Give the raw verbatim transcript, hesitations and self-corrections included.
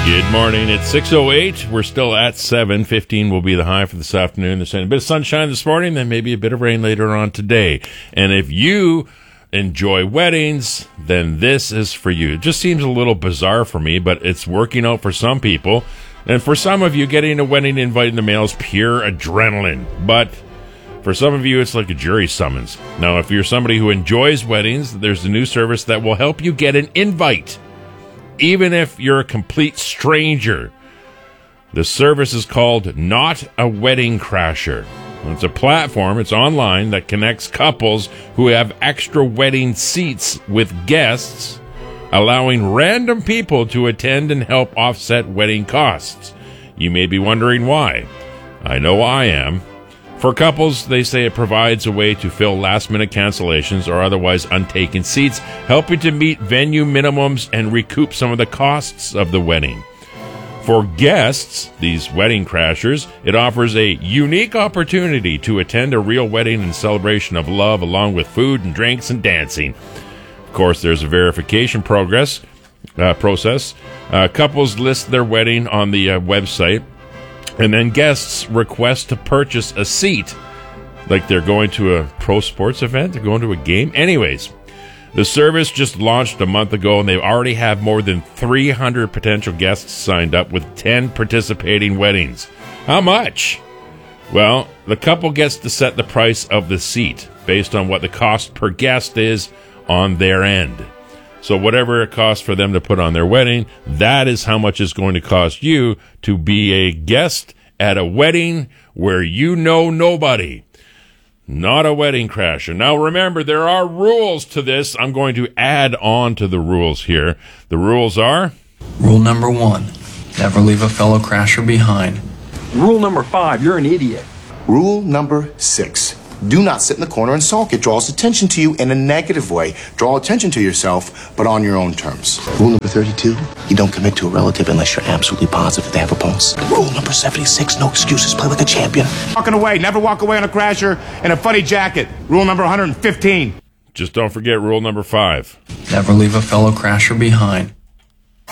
Good morning. It's six oh eight. We're still at seven. fifteen will be the high for this afternoon. There's a bit of sunshine this morning, then maybe a bit of rain later on today. And if you enjoy weddings, then this is for you. It just seems a little bizarre for me, but it's working out for some people. And for some of you, getting a wedding invite in the mail is pure adrenaline. But for some of you, it's like a jury summons. Now, if you're somebody who enjoys weddings, there's a new service that will help you get an invite, even if you're a complete stranger. The service is called Not a Wedding Crasher. It's a platform, it's online, that connects couples who have extra wedding seats with guests, allowing random people to attend and help offset wedding costs. You may be wondering why. I know I am. For couples, they say it provides a way to fill last-minute cancellations or otherwise untaken seats, helping to meet venue minimums and recoup some of the costs of the wedding. For guests, these wedding crashers, it offers a unique opportunity to attend a real wedding and celebration of love, along with food and drinks and dancing. Of course, there's a verification progress uh, process. Uh, couples list their wedding on the uh, website, and then guests request to purchase a seat, like they're going to a pro sports event, they're going to a game. Anyways, the service just launched a month ago, and they already have more than three hundred potential guests signed up with ten participating weddings. How much? Well, the couple gets to set the price of the seat based on what the cost per guest is on their end. So whatever it costs for them to put on their wedding, that is how much it's going to cost you to be a guest at a wedding where you know nobody. Not a wedding crasher. Now remember, there are rules to this. I'm going to add on to the rules here. The rules are... Rule number one, never leave a fellow crasher behind. Rule number five, you're an idiot. Rule number six, do not sit in the corner and sulk. It draws attention to you in a negative way. Draw attention to yourself, but on your own terms. Rule number thirty-two, you don't commit to a relative unless you're absolutely positive they have a pulse. Rule number seventy-six, no excuses, play like a champion. Walking away, never walk away on a crasher in a funny jacket. Rule number one hundred fifteen. Just don't forget rule number five. Never leave a fellow crasher behind.